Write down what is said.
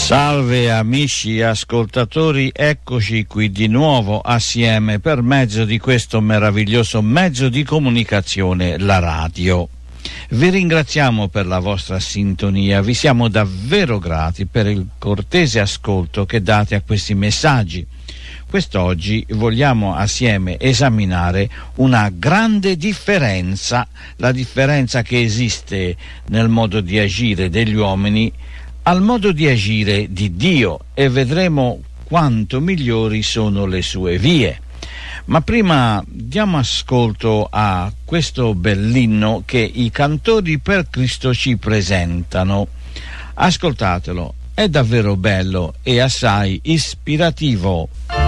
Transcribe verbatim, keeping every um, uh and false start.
Salve amici ascoltatori, eccoci qui di nuovo assieme per mezzo di questo meraviglioso mezzo di comunicazione, la radio. Vi ringraziamo per la vostra sintonia, vi siamo davvero grati per il cortese ascolto che date a questi messaggi. Quest'oggi vogliamo assieme esaminare una grande differenza, la differenza che esiste nel modo di agire degli uomini al modo di agire di Dio, e vedremo quanto migliori sono le sue vie. Ma prima diamo ascolto a questo bell'inno che i cantori per Cristo ci presentano. Ascoltatelo, è davvero bello e assai ispirativo.